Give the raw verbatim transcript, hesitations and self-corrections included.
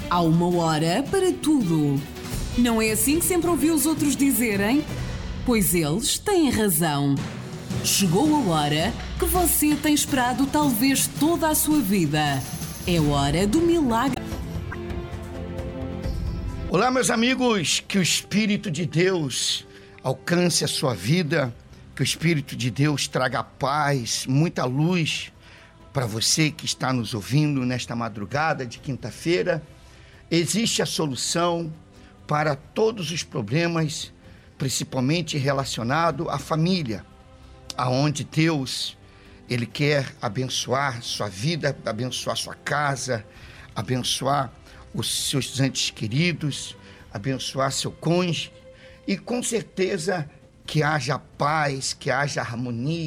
Há uma hora para tudo. Não é assim que sempre ouvi os outros dizerem? Pois eles têm razão. Chegou a hora que você tem esperado talvez toda a sua vida. É hora do milagre. Olá, meus amigos, que o Espírito de Deus alcance a sua vida, que o Espírito de Deus traga paz, muita luz para você que está nos ouvindo nesta madrugada de quinta-feira. Existe a solução para todos os problemas, principalmente relacionado à família, aonde Deus, Ele quer abençoar sua vida, abençoar sua casa, abençoar os seus entes queridos, abençoar seu cônjuge e com certeza que haja paz, que haja harmonia,